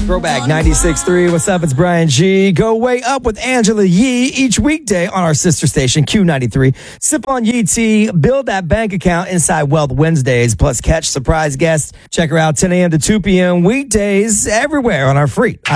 Throwback 96.3. What's up? It's Brian G. Go way up with Angela Yee each weekday on our sister station, Q93. Sip on Yee tea. Build that bank account inside Wealth Wednesdays. Plus, catch surprise guests. Check her out 10 a.m. to 2 p.m. weekdays everywhere on our free